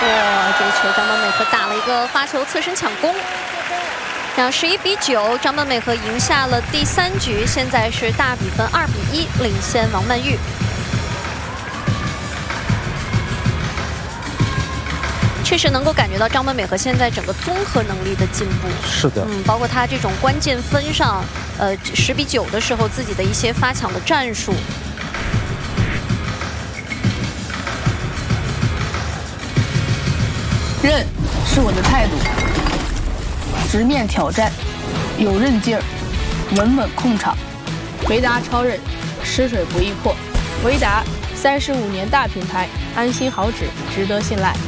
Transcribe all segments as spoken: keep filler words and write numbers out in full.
这个球张本美和打了一个发球侧身抢攻。 那十一比九，张本美和赢下了第三局，现在是大比分二比一，领先王曼玉。确实能够感觉到张本美和现在整个综合能力的进步。 是的， 嗯，包括她这种关键分上，呃，十比九的时候自己的一些发抢的战术。 韧是我的态度。 直面挑战，有韧劲儿，稳稳控场。维达超韧，吃水不易破。维达三十五年大品牌，安心好纸，值得信赖。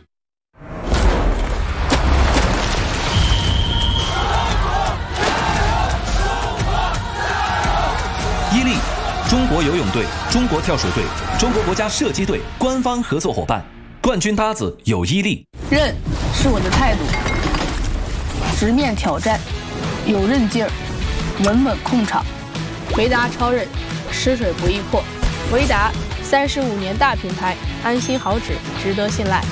伊利，中国游泳队、中国跳水队、中国国家射击队官方合作伙伴，冠军搭子有伊利。 韧是我的态度。 直面挑战，有韧劲儿，稳稳控场。维达超韧，吃水不易破。维达三十五年大品牌，安心好纸，值得信赖。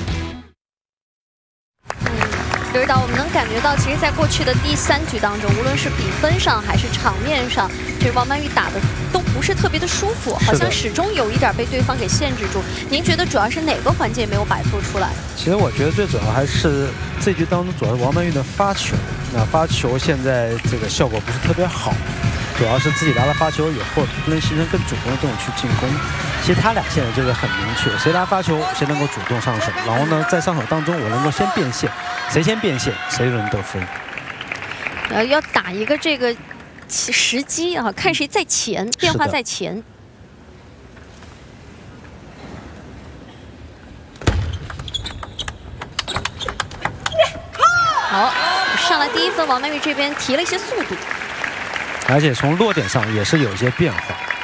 嗯，刘指导，我们能感觉到，其实，在过去的第三局当中，无论是比分上还是场面上，其实王曼玉打的都不是特别的舒服，好像始终有一点被对方给限制住。您觉得主要是哪个环节没有摆脱出来？ 其实我觉得最主要还是这局当中，主要是王曼玉的发球。 那发球现在这个效果不是特别好，主要是自己拿了发球以后，不能形成更主动的这种去进攻。其实他俩现在就是很明确，谁拿发球谁能够主动上手，然后呢，在上手当中我能够先变现，谁先变现谁就能得分。 呃，要打一个这个时机啊，看谁在前，变化在前。 好，上来第一分，王曼玉这边提了一些速度， 而且从落点上也是有一些变化。